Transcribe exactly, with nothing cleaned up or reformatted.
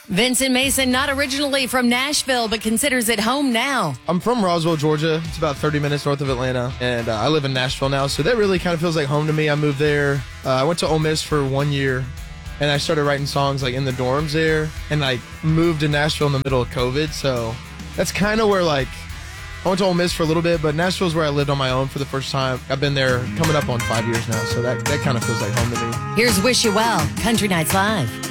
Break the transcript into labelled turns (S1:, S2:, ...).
S1: Vincent Mason, not originally from Nashville, but considers it home now.
S2: I'm from Roswell, Georgia. It's about thirty minutes north of Atlanta, and uh, I live in Nashville now, so that really kind of feels like home to me. I moved there. Uh, I went to Ole Miss for one year, and I started writing songs like in the dorms there, and I moved to Nashville in the middle of COVID, so that's kind of where like I went to Ole Miss for a little bit, but Nashville's where I lived on my own for the first time. I've been there coming up on five years now, so that, that kind of feels like home to me.
S1: Here's Wish You Well, Country Nights Live.